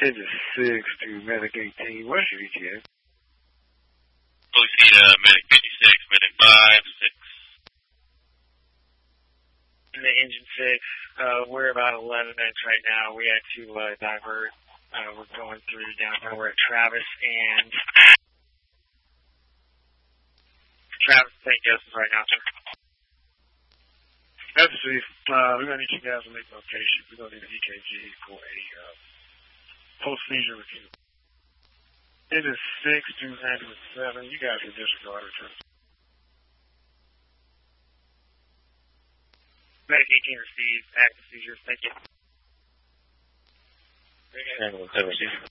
Engine 6 to Medic 18. What's your ETA? OC, Medic 56, Medic 5, 6. In the Engine 6, we're about 11 minutes right now. We had to divert. We're going through downtown. We're at Travis and St. Joseph right now, sir. That's the chief. We're going to need you guys to make location. We're going to need an EKG for a post-seizure review. It is 6 to ambulance 7. You guys can disregard return. Medic 18 received active seizures. Thank you. Ambulance 7.